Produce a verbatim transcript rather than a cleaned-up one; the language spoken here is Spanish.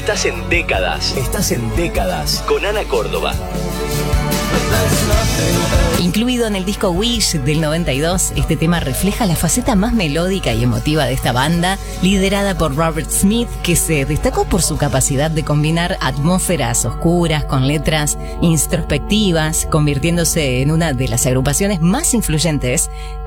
Estás en Décadas. Estás en Décadas. Con Ana Córdoba. Incluido en el disco Wish del noventa y dos, este tema refleja la faceta más melódica y emotiva de esta banda, liderada por Robert Smith, que se destacó por su capacidad de combinar atmósferas oscuras con letras introspectivas, convirtiéndose en una de las agrupaciones más influyentes